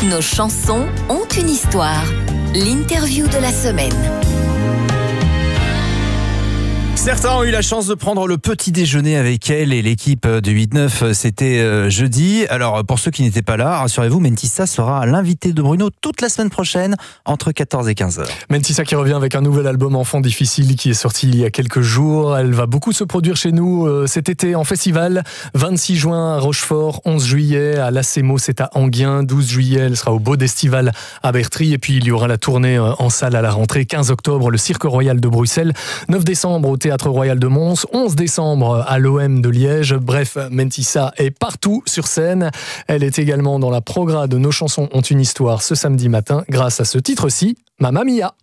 Nos chansons ont une histoire. L'interview de la semaine. Certains ont eu la chance de prendre le petit déjeuner avec elle et l'équipe du 8-9, c'était jeudi. Alors pour ceux qui n'étaient pas là, rassurez-vous, Mentissa sera l'invité de Bruno toute la semaine prochaine entre 14 et 15h. Mentissa qui revient avec un nouvel album Enfant difficile qui est sorti il y a quelques jours. Elle va beaucoup se produire chez nous cet été en festival. 26 juin à Rochefort, 11 juillet à l'Acemo, c'est à Enghien. 12 juillet, elle sera au Beau d'Estival à Bertry. Et puis il y aura la tournée en salle à la rentrée. 15 octobre, le Cirque Royal de Bruxelles. 9 décembre au Théâtre Royal de Mons, 11 décembre à l'OM de Liège. Bref, Mentissa est partout sur scène. Elle est également dans la progra de Nos chansons ont une histoire ce samedi matin grâce à ce titre-ci, Mamma Mia.